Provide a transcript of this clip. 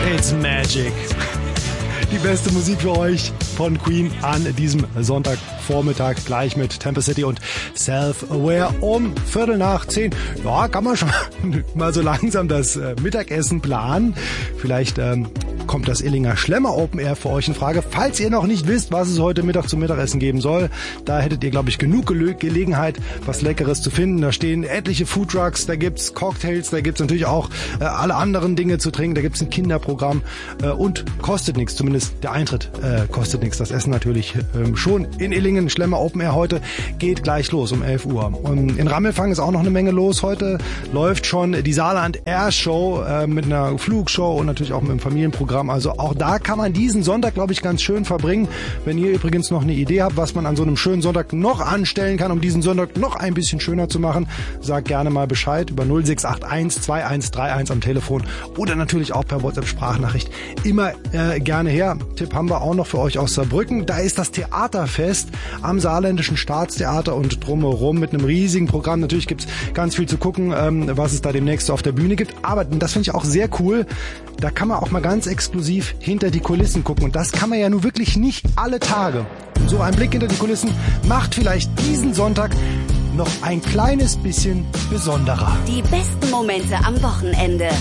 It's Magic. Die beste Musik für euch von Queen an diesem Sonntagvormittag gleich mit Temple City und Self-Aware um 10:15. Ja, kann man schon mal so langsam das Mittagessen planen. Vielleicht kommt das Illinger Schlemmer Open Air für euch in Frage. Falls ihr noch nicht wisst, was es heute Mittag zum Mittagessen geben soll, da hättet ihr, glaube ich, genug Gelegenheit, was Leckeres zu finden. Da stehen etliche Foodtrucks, da gibt's Cocktails, da gibt's natürlich auch alle anderen Dinge zu trinken, da gibt's ein Kinderprogramm und kostet nichts, zumindest der Eintritt kostet nichts. Das Essen natürlich schon in Illingen. Schlemmer Open Air heute geht gleich los um 11 Uhr. Und in Rammelfang ist auch noch eine Menge los. Heute läuft schon die Saarland Air Show mit einer Flugshow und natürlich auch mit einem Familienprogramm. Also auch da kann man diesen Sonntag, glaube ich, ganz schön verbringen. Wenn ihr übrigens noch eine Idee habt, was man an so einem schönen Sonntag noch anstellen kann, um diesen Sonntag noch ein bisschen schöner zu machen, sagt gerne mal Bescheid über 0681 2131 am Telefon oder natürlich auch per WhatsApp-Sprachnachricht. Immer gerne her. Tipp haben wir auch noch für euch aus Saarbrücken. Da ist das Theaterfest am Saarländischen Staatstheater und drumherum mit einem riesigen Programm. Natürlich gibt's ganz viel zu gucken, was es da demnächst so auf der Bühne gibt. Aber das finde ich auch sehr cool. Da kann man auch mal ganz exklusiv hinter die Kulissen gucken. Und das kann man ja nun wirklich nicht alle Tage. So ein Blick hinter die Kulissen macht vielleicht diesen Sonntag noch ein kleines bisschen besonderer. Die besten Momente am Wochenende.